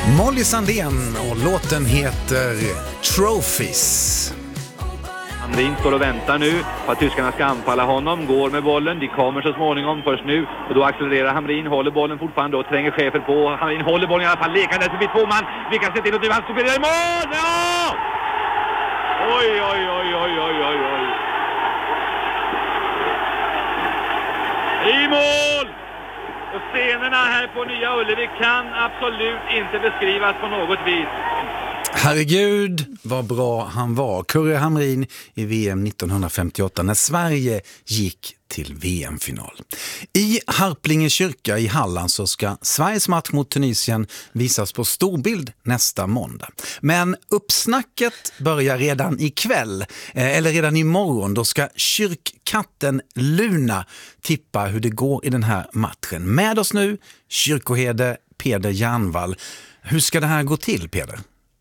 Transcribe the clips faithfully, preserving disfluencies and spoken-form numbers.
Molly Sandén och låten heter Trophies. Hamrin står och väntar nu på att tyskarna ska anfalla honom, går med bollen, de kommer så småningom först nu och då accelererar Hamrin, håller bollen fortfarande och tränger chefer på. Hamrin håller bollen i alla fall, lekande förbi två man, vi kan se till att du han spelar i mål! Ja! Oj, oj, oj, oj, oj, oj, oj. I mål! Och scenerna här på Nya Ullevi kan absolut inte beskrivas på något vis. Herregud, vad bra han var. Kurre Hamrin i V M nittonhundrafemtioåtta när Sverige gick till V M-final. I Harplinge kyrka i Halland så ska Sveriges match mot Tunisien visas på storbild nästa måndag. Men uppsnacket börjar redan ikväll, eller redan imorgon. Då ska kyrkkatten Luna tippa hur det går i den här matchen. Med oss nu, kyrkoherde Peder Järnvall. Hur ska det här gå till, Peder?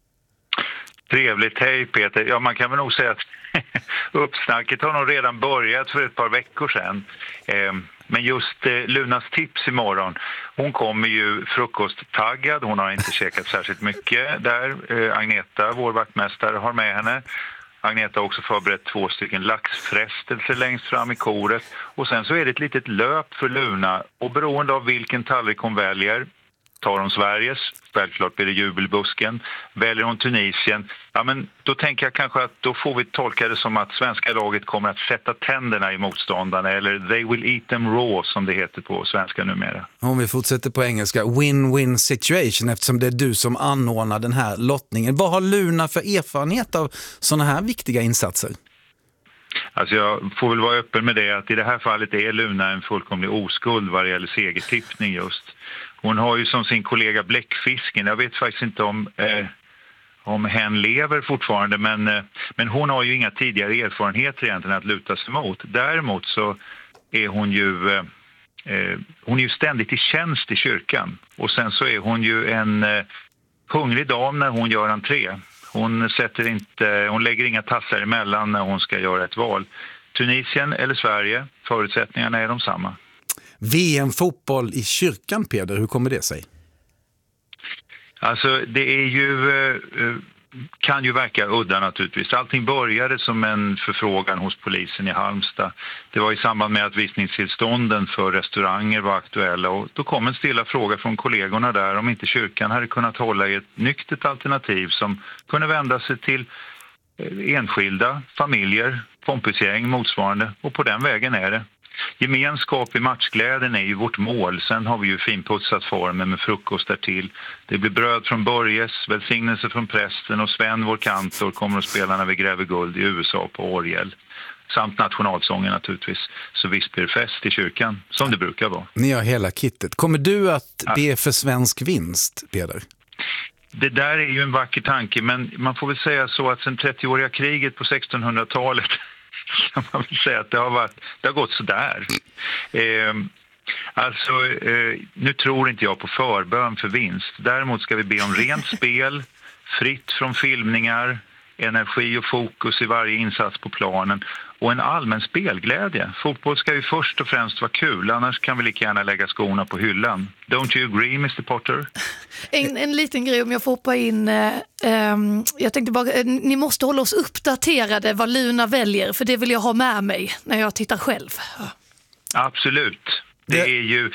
Trevligt, hej Peter. Ja, man kan väl nog säga att uppsnacket har nog redan börjat för ett par veckor sedan. Eh, men just eh, Lunas tips imorgon, hon kommer ju frukosttaggad, hon har inte käkat särskilt mycket där. Eh, Agneta, vår vaktmästare, har med henne. Agneta har också förberett två stycken laxfrestelser längst fram i koret. Och sen så är det ett litet löp för Luna och beroende av vilken tallrik hon väljer, tar hon Sveriges, självklart blir det jubelbusken. Väljer hon Tunisien, ja men då tänker jag kanske att då får vi tolka det som att svenska laget kommer att sätta tänderna i motståndarna, eller they will eat them raw som det heter på svenska numera. Om vi fortsätter på engelska, win-win situation, eftersom det är du som anordnar den här lottningen. Vad har Luna för erfarenhet av sådana här viktiga insatser? Alltså jag får väl vara öppen med det att i det här fallet är Luna en fullkomlig oskuld vad det gäller segertippning just. Hon har ju som sin kollega Bläckfisken, jag vet faktiskt inte om, eh, om hen lever fortfarande, men, eh, men hon har ju inga tidigare erfarenheter egentligen att luta sig mot. Däremot så är hon ju, eh, eh, hon är ju ständigt i tjänst i kyrkan. Och sen så är hon ju en eh, hungrig dam när hon gör entré. Hon, sätter inte, hon lägger inga tassar emellan när hon ska göra ett val. Tunisien eller Sverige, förutsättningarna är de samma. V M-fotboll i kyrkan, Peder, hur kommer det sig? Alltså det är ju, kan ju verka udda naturligtvis. Allting började som en förfrågan hos polisen i Halmstad. Det var i samband med att visningstillstånden för restauranger var aktuella och då kom en stilla fråga från kollegorna där om inte kyrkan hade kunnat hålla i ett nyktert alternativ som kunde vända sig till enskilda, familjer, kompisgäng, motsvarande, och på den vägen är det. Gemenskap i matchglädjen är ju vårt mål. Sen har vi ju finputsat formen med frukost där till. Det blir bröd från Börjes, välsignelse från prästen och Sven, vår kantor, kommer att spela när vi gräver guld i U S A på orgel. Samt nationalsången naturligtvis. Så visst blir det fest i kyrkan, som det brukar vara. Ni har hela kittet. Kommer du att be för svensk vinst, Peder? Det där är ju en vacker tanke, men man får väl säga så att sen trettioåriga kriget på sextonhundratalet kan man väl säga att det har, varit, det har gått sådär. Eh, alltså, eh, nu tror inte jag på förbön för vinst. Däremot ska vi be om rent spel, fritt från filmningar, energi och fokus i varje insats på planen och en allmän spelglädje. Fotboll ska ju först och främst vara kul, annars kan vi lika gärna lägga skorna på hyllan. Don't you agree, mister Potter? En, en liten grej om jag får hoppa in. Eh, um, jag tänkte bara, eh, ni måste hålla oss uppdaterade vad Luna väljer, för det vill jag ha med mig när jag tittar själv. Absolut. Det är ju...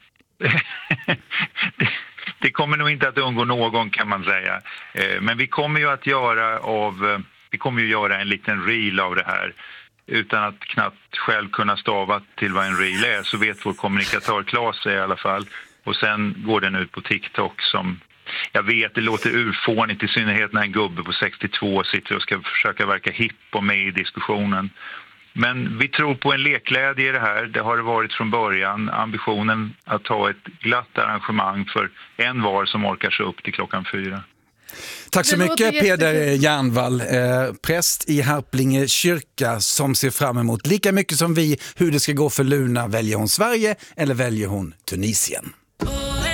Det kommer nog inte att undgå någon, kan man säga. Men vi kommer ju att göra av, vi kommer ju göra en liten reel av det här. Utan att knappt själv kunna stava till vad en reel är, så vet vår kommunikatör Claes i alla fall. Och sen går den ut på TikTok som, jag vet, det låter urfånigt, i synnerhet när en gubbe på sextiotvå sitter och ska försöka verka hipp och med i diskussionen. Men vi tror på en lekglädje i det här. Det har det varit från början. Ambitionen att ha ett glatt arrangemang för en var som orkar sig upp till klockan fyra. Tack så mycket, Peder Järnvall, eh, präst i Harplinge kyrka, som ser fram emot lika mycket som vi hur det ska gå för Luna. Väljer hon Sverige eller väljer hon Tunisien?